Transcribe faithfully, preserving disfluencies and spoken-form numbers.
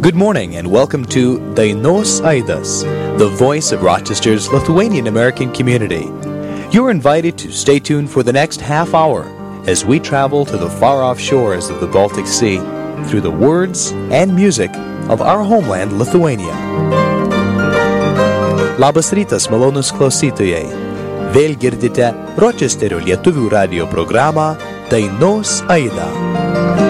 Good morning and welcome to Dainos Aidas, the voice of Rochester's Lithuanian American community. You're invited to stay tuned for the next half hour as we travel to the far-off shores of the Baltic Sea through the words and music of our homeland, Lithuania. Labas rytas, malonus klausytojai. Vėl girdite Rochesterio lietuvių radio programą Dainos Aida.